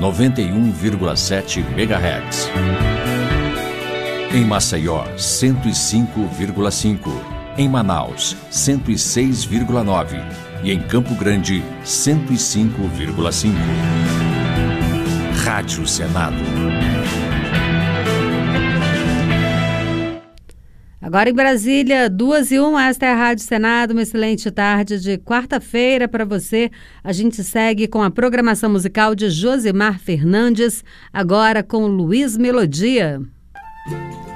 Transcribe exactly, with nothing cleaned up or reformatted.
noventa e um vírgula sete megahertz. Em Maceió, cento e cinco vírgula cinco. Em Manaus, cento e seis vírgula nove. E em Campo Grande, cento e cinco vírgula cinco. Rádio Senado. Agora em Brasília, duas e um, esta é a Rádio Senado, uma excelente tarde de quarta-feira para você. A gente segue com a programação musical de Josimar Fernandes, agora com Luiz Melodia.